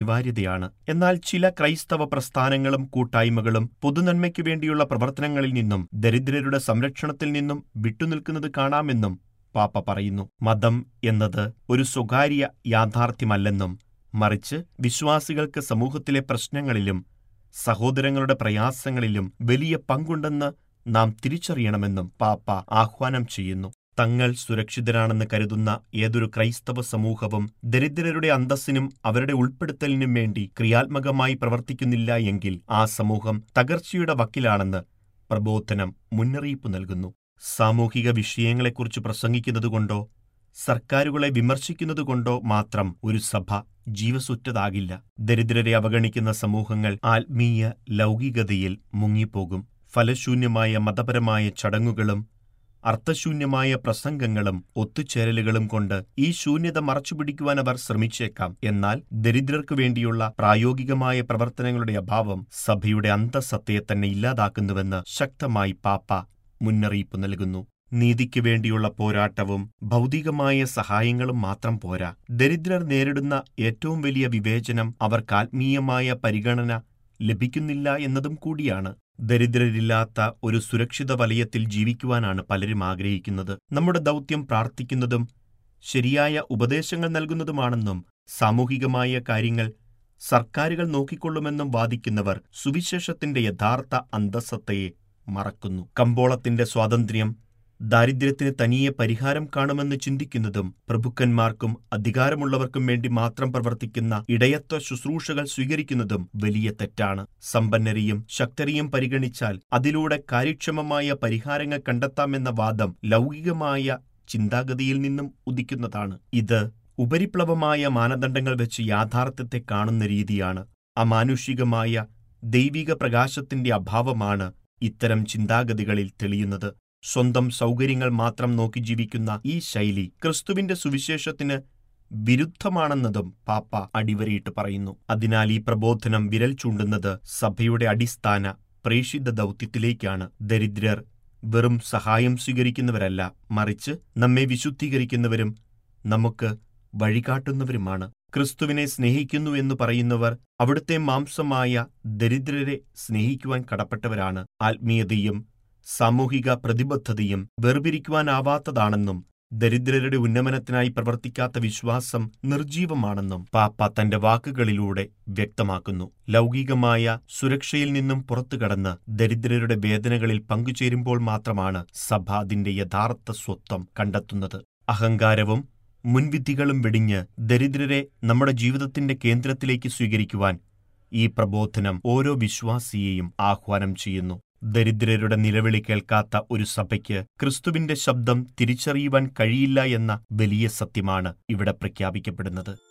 അനിവാര്യതയാണ്. എന്നാൽ ചില ക്രൈസ്തവ പ്രസ്ഥാനങ്ങളും കൂട്ടായ്മകളും പൊതുനന്മയ്ക്കു വേണ്ടിയുള്ള പ്രവർത്തനങ്ങളിൽ നിന്നും ദരിദ്രരുടെ സംരക്ഷണത്തിൽ നിന്നും വിട്ടുനിൽക്കുന്നത് കാണാമെന്നും പാപ്പ പറയുന്നു. മതം എന്നത് ഒരു സ്വകാര്യ യാഥാർത്ഥ്യമല്ലെന്നും മറിച്ച് വിശ്വാസികൾക്ക് സമൂഹത്തിലെ പ്രശ്നങ്ങളിലും സഹോദരങ്ങളുടെ പ്രയാസങ്ങളിലും വലിയ പങ്കുണ്ടെന്ന് നാം തിരിച്ചറിയണമെന്നും പാപ്പ ആഹ്വാനം ചെയ്യുന്നു. തങ്ങൾ സുരക്ഷിതരാണെന്ന് കരുതുന്ന ഏതൊരു ക്രൈസ്തവ സമൂഹവും ദരിദ്രരുടെ അന്തസ്സിനും അവരുടെ ഉൾപ്പെടുത്തലിനും വേണ്ടി ക്രിയാത്മകമായി പ്രവർത്തിക്കുന്നില്ല എങ്കിൽ ആ സമൂഹം തകർച്ചയുടെ വക്കിലാണെന്ന് പ്രബോധനം മുന്നറിയിപ്പ് നൽകുന്നു. സാമൂഹിക വിഷയങ്ങളെക്കുറിച്ച് പ്രസംഗിക്കുന്നതുകൊണ്ടോ സർക്കാരുകളെ വിമർശിക്കുന്നതുകൊണ്ടോ മാത്രം ഒരു സഭ ജീവസുറ്റതാകില്ല. ദരിദ്രരെ അവഗണിക്കുന്ന സമൂഹങ്ങൾ ആത്മീയ ലൗകികതയിൽ മുങ്ങിപ്പോകും. ഫലശൂന്യമായ മതപരമായ ചടങ്ങുകളും അർത്ഥശൂന്യമായ പ്രസംഗങ്ങളും ഒത്തുചേരലുകളും കൊണ്ട് ഈ ശൂന്യത മറച്ചുപിടിക്കുവാൻ അവർ ശ്രമിച്ചേക്കാം. എന്നാൽ ദരിദ്രർക്കു വേണ്ടിയുള്ള പ്രായോഗികമായ പ്രവർത്തനങ്ങളുടെ അഭാവം സഭയുടെ അന്തഃസത്തയെ തന്നെ ഇല്ലാതാക്കുന്നുവെന്ന് ശക്തമായി പാപ്പ മുന്നറിയിപ്പ് നൽകുന്നു. നീതിക്ക് വേണ്ടിയുള്ള പോരാട്ടവും ഭൗതികമായ സഹായങ്ങളും മാത്രം പോരാ. ദരിദ്രർ നേരിടുന്ന ഏറ്റവും വലിയ വിവേചനം അവർക്ക് ആത്മീയമായ പരിഗണന ലഭിക്കുന്നില്ല എന്നതും കൂടിയാണ്. ദരിദ്രരില്ലാത്ത ഒരു സുരക്ഷിത വലയത്തിൽ ജീവിക്കുവാനാണ് പലരും ആഗ്രഹിക്കുന്നത്. നമ്മുടെ ദൗത്യം പ്രാർത്ഥിക്കുന്നതും ശരിയായ ഉപദേശങ്ങൾ നൽകുന്നതുമാണെന്നും സാമൂഹികമായ കാര്യങ്ങൾ സർക്കാരുകൾ നോക്കിക്കൊള്ളുമെന്നും വാദിക്കുന്നവർ സുവിശേഷത്തിന്റെ യഥാർത്ഥ അന്തഃസത്തയെ മറക്കുന്നു. കമ്പോളത്തിന്റെ സ്വാതന്ത്ര്യം ദാരിദ്ര്യത്തിന് തനിയെ പരിഹാരം കാണുമെന്ന് ചിന്തിക്കുന്നതും പ്രഭുക്കന്മാർക്കും അധികാരമുള്ളവർക്കും വേണ്ടി മാത്രം പ്രവർത്തിക്കുന്ന ഇടയത്വ ശുശ്രൂഷകൾ സ്വീകരിക്കുന്നതും വലിയ തെറ്റാണ്. സമ്പന്നരെയും ശക്തരെയും പരിഗണിച്ചാൽ അതിലൂടെ കാര്യക്ഷമമായ പരിഹാരങ്ങൾ കണ്ടെത്താമെന്ന വാദം ലൗകികമായ ചിന്താഗതിയിൽ നിന്നും ഉദിക്കുന്നതാണ്. ഇത് ഉപരിപ്ലവമായ മാനദണ്ഡങ്ങൾ വെച്ച് യാഥാർത്ഥ്യത്തെ കാണുന്ന രീതിയാണ്. അമാനുഷികമായ ദൈവിക പ്രകാശത്തിന്റെ അഭാവമാണ് ഇത്തരം ചിന്താഗതികളിൽ തെളിയുന്നത്. സ്വന്തം സൗകര്യങ്ങൾ മാത്രം നോക്കി ജീവിക്കുന്ന ഈ ശൈലി ക്രിസ്തുവിന്റെ സുവിശേഷത്തിന് വിരുദ്ധമാണെന്നതും പാപ്പ അടിവരയിട്ട് പറയുന്നു. അതിനാൽ ഈ പ്രബോധനം വിരൽ ചൂണ്ടുന്നത് സഭയുടെ അടിസ്ഥാന പ്രേഷിത ദൗത്യത്തിലേക്കാണ്. ദരിദ്രർ വെറും സഹായം സ്വീകരിക്കുന്നവരല്ല, മറിച്ച് നമ്മെ വിശുദ്ധീകരിക്കുന്നവരും നമുക്ക് വഴികാട്ടുന്നവരുമാണ്. ക്രിസ്തുവിനെ സ്നേഹിക്കുന്നു എന്ന് പറയുന്നവർ അവിടുത്തെ മാംസമായ ദരിദ്രരെ സ്നേഹിക്കുവാൻ കടപ്പെട്ടവരാണ്. ആത്മീയതയും സാമൂഹിക പ്രതിബദ്ധതയും വേർപിരിക്കുവാനാവാത്തതാണെന്നും ദരിദ്രരുടെ ഉന്നമനത്തിനായി പ്രവർത്തിക്കാത്ത വിശ്വാസം നിർജീവമാണെന്നും പാപ്പ തന്റെ വാക്കുകളിലൂടെ വ്യക്തമാക്കുന്നു. ലൗകികമായ സുരക്ഷയിൽ നിന്നും പുറത്തുകടന്ന് ദരിദ്രരുടെ വേദനകളിൽ പങ്കുചേരുമ്പോൾ മാത്രമാണ് സഭ അതിന്റെ യഥാർത്ഥ സ്വത്വം കണ്ടെത്തുന്നത്. അഹങ്കാരവും മുൻവിധികളും വെടിഞ്ഞ് ദരിദ്രരെ നമ്മുടെ ജീവിതത്തിന്റെ കേന്ദ്രത്തിലേക്ക് സ്വീകരിക്കുവാൻ ഈ പ്രബോധനം ഓരോ വിശ്വാസിയെയും ആഹ്വാനം ചെയ്യുന്നു. ദരിദ്രരുടെ നിലവിളി കേൾക്കാത്ത ഒരു സഭയ്ക്ക് ക്രിസ്തുവിന്റെ ശബ്ദം തിരിച്ചറിയുവാൻ കഴിയില്ല എന്ന വലിയ സത്യമാണ് ഇവിടെ പ്രഖ്യാപിക്കപ്പെടുന്നത്.